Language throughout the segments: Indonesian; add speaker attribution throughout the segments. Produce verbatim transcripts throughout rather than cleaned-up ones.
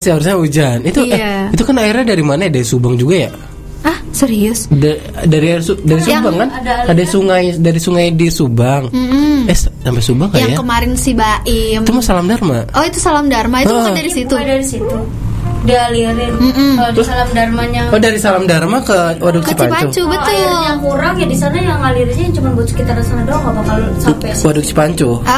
Speaker 1: seharusnya hujan. Itu
Speaker 2: Iya.
Speaker 1: eh, itu kan airnya dari mana? Dari Subang juga ya?
Speaker 2: Ah, serius?
Speaker 1: Da- dari air Su- dari
Speaker 2: Yang
Speaker 1: Subang kan?
Speaker 3: ada
Speaker 1: Ada sungai dari sungai di Subang.
Speaker 2: Mm-mm.
Speaker 1: Eh sampai Subang nggak
Speaker 2: Yang
Speaker 1: ya?
Speaker 2: kemarin si Baim.
Speaker 1: Itu mah Salam Dharma.
Speaker 2: Oh, itu Salam Dharma, itu
Speaker 1: Oh.
Speaker 2: bukan dari situ.
Speaker 3: Bukan dari situ. Dialirin.
Speaker 2: Mm-mm.
Speaker 3: Kalau di Salam Dharmanya
Speaker 1: Oh dari Salam Dharma ke Waduk
Speaker 2: Ke
Speaker 1: Cipancu.
Speaker 2: Cipancu,
Speaker 3: kalau
Speaker 2: betul.
Speaker 3: airnya kurang ya di sana yang ngalirinnya cuma buat sekitaran sana doang, nggak bakal sampai situ.
Speaker 1: Waduk Cipancu.
Speaker 2: Ah,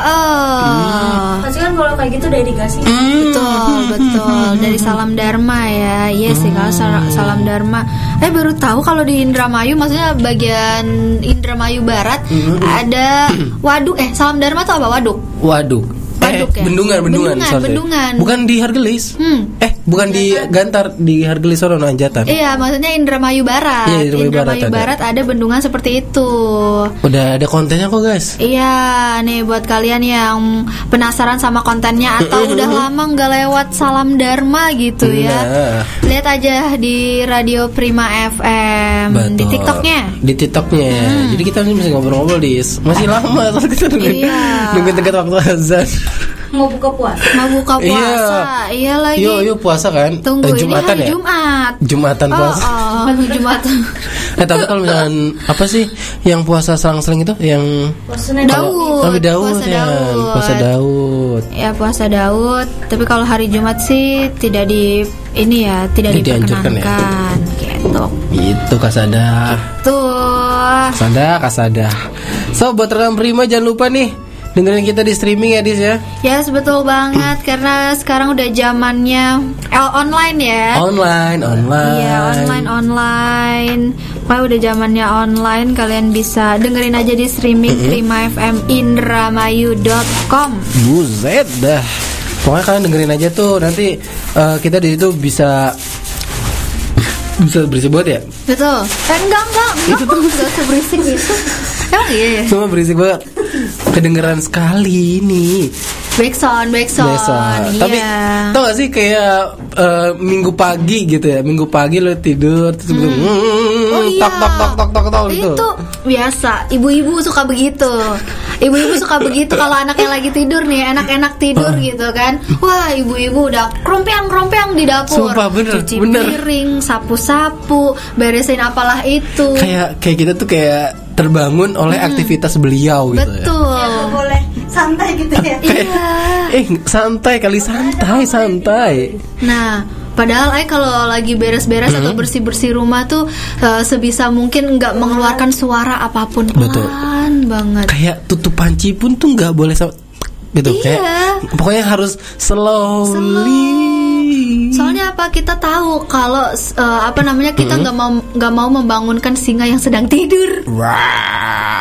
Speaker 2: oh.
Speaker 3: Pasti kan kalau kayak gitu udah irigasi.
Speaker 2: Betul, betul. Dari Salam Dharma ya. Iya sih, kalau Sal- Salam Dharma. Eh baru tahu kalau di Indramayu, maksudnya bagian Indramayu Barat ada waduk. Eh, Salam Dharma tuh apa? Waduk.
Speaker 1: Waduk.
Speaker 2: Waduk
Speaker 1: eh,
Speaker 2: ya?
Speaker 1: bendungan, bendungan,
Speaker 2: Bendungan,
Speaker 1: sorry.
Speaker 2: bendungan.
Speaker 1: Bukan di Hargelis.
Speaker 2: Hmm.
Speaker 1: Eh, bukan di Gantar, di Hargelis sono Anjatan.
Speaker 2: Iya, maksudnya Indramayu Barat.
Speaker 1: Iya, Indramayu Barat
Speaker 2: Barat,
Speaker 1: ada.
Speaker 2: ada bendungan seperti itu.
Speaker 1: Udah ada kontennya kok, guys.
Speaker 2: Iya, nih buat kalian yang penasaran sama kontennya atau udah lama nggak lewat Salam Dharma gitu ya,
Speaker 1: Nah.
Speaker 2: lihat aja di Radio Prima F M. Di
Speaker 1: Betul.
Speaker 2: TikToknya.
Speaker 1: Di TikToknya. Jadi kita masih ngobrol-ngobrol di masih lama soalnya kita nungguin
Speaker 2: Iya.
Speaker 1: nungguin dekat waktu azan.
Speaker 3: Mau buka puasa.
Speaker 2: Mau buka puasa. Iya lagi.
Speaker 1: Yuk, yuk puasa kan?
Speaker 2: Tunggu,
Speaker 1: Eh,
Speaker 2: ini
Speaker 1: Jumatan
Speaker 2: hari
Speaker 1: ya?
Speaker 2: Jumat.
Speaker 1: Jumatan
Speaker 2: Oh,
Speaker 1: puasa.
Speaker 2: oh, Jumatan.
Speaker 1: Eh tapi kalau misalkan apa sih yang puasa selang-seling itu yang
Speaker 3: Puasanya
Speaker 2: Daud.
Speaker 1: kalau- tapi Daud
Speaker 2: puasa
Speaker 1: ya,
Speaker 2: Daud.
Speaker 1: puasa Daud.
Speaker 2: Ya puasa Daud. Tapi kalau hari Jumat sih tidak di ini ya, tidak
Speaker 1: Tidak dianjurkan ya?
Speaker 2: diperkenankan. Gitu.
Speaker 1: Itu kasada.
Speaker 2: Tuh.
Speaker 1: Kasada, kasada. So buat rekan Prima jangan lupa nih dengerin kita di streaming ya, Dis ya.
Speaker 2: Ya betul banget karena sekarang udah zamannya eh, online ya.
Speaker 1: Online, online.
Speaker 2: Iya online online. Pokoknya udah zamannya online. Kalian bisa dengerin aja di streaming Prima F M indramayu dot com.
Speaker 1: Buset dah. Pokoknya kalian dengerin aja tuh nanti eh, kita di situ bisa bisa berisik banget ya.
Speaker 2: Betul. Eh, enggak enggak enggak kok enggak seberisik itu. Emang iya ya.
Speaker 1: Semua berisik banget. Kedengeran sekali nih.
Speaker 2: Backsound backsound.
Speaker 1: Besok.
Speaker 2: Iya.
Speaker 1: Tapi tau gak sih kayak eh, minggu pagi gitu ya. Minggu pagi lo tidur terus hmm. hmm,
Speaker 2: Oh iya.
Speaker 1: tok tok tok tok tok tok gitu.
Speaker 2: Itu biasa. Ibu-ibu suka begitu. Ibu-ibu suka begitu kalau anaknya lagi tidur nih, enak-enak tidur gitu kan. Wah, ibu-ibu udah krompeang-krompeang di dapur.
Speaker 1: Sumpah, bener,
Speaker 2: Cuci
Speaker 1: bener.
Speaker 2: piring, sapu-sapu, beresin apalah itu.
Speaker 1: Kayak kayak kita tuh kayak terbangun oleh aktivitas beliau gitu ya.
Speaker 2: Betul.
Speaker 3: Ya, nggak boleh santai gitu ya.
Speaker 2: Iya.
Speaker 1: Eh santai kali santai santai.
Speaker 2: Nah, padahal ay kalau lagi beres-beres atau bersih-bersih rumah tuh eh, sebisa mungkin nggak mengeluarkan suara apapun,
Speaker 1: Betul.
Speaker 2: pelan banget.
Speaker 1: Kayak tutup panci pun tuh nggak boleh sama gitu.
Speaker 2: Iya.
Speaker 1: Kayak pokoknya harus slowly.
Speaker 2: Soalnya apa, kita tahu kalau eh, apa namanya kita nggak mau nggak mau membangunkan singa yang sedang tidur.
Speaker 1: Wah.